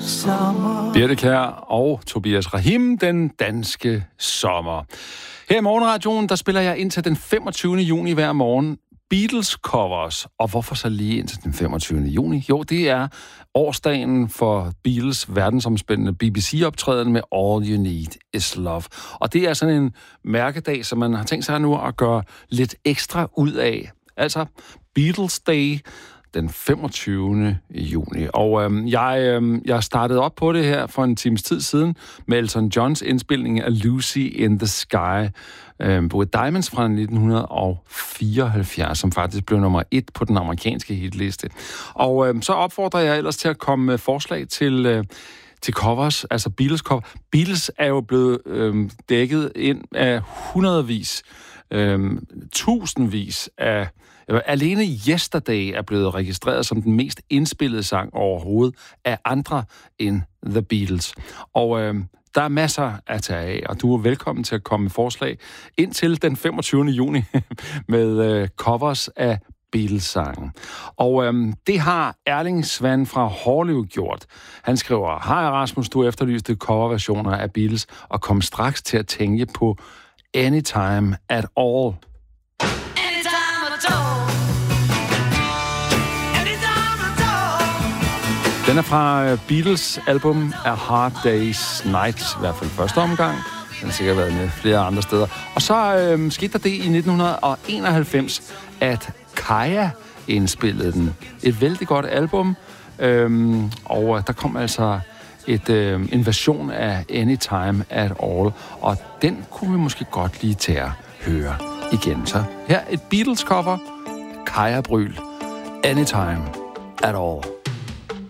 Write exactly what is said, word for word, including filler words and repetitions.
Birte Kjær og Tobias Rahim, den danske sommer. Her i Morgenradioen, der spiller jeg indtil den femogtyvende juni hver morgen Beatles covers. Og hvorfor så lige indtil den femogtyvende juni? Jo, det er årsdagen for Beatles verdensomspændende B B C-optræden med All You Need Is Love. Og det er sådan en mærkedag, som man har tænkt sig nu at gøre lidt ekstra ud af. Altså Beatles Day den femogtyvende juni. Og øhm, jeg, øhm, jeg startede op på det her for en times tid siden med Elton Johns indspilning af Lucy in the Sky øhm, på Diamonds fra nitten fireoghalvfjerds, som faktisk blev nummer et på den amerikanske hitliste. Og øhm, så opfordrer jeg ellers til at komme med forslag til... Øh, til covers, altså Beatles cover. Beatles er jo blevet øhm, dækket ind af hundredvis, øhm, tusindvis af... Alene Yesterday er blevet registreret som den mest indspillede sang overhovedet af andre end The Beatles. Og øh, der er masser at tage af, og du er velkommen til at komme med forslag indtil den femogtyvende juni med øh, covers af Beatles-sangen. Og øhm, det har Erling Svan fra Hårlev gjort. Han skriver, hej Rasmus, du efterlyste coverversioner af Beatles, og kom straks til at tænke på Anytime at All. Den er fra Beatles album A Hard Day's Night, i hvert fald første omgang. Den har sikkert været med flere andre steder. Og så øhm, skete der det i nitten enoghalvfems, at Kaya indspillede den. Et vældig godt album, øhm, og der kom altså et, øhm, en version af Anytime at All, og den kunne vi måske godt lige tage at høre igen. Så her et Beatles cover, Kaya Brüel, Anytime at All.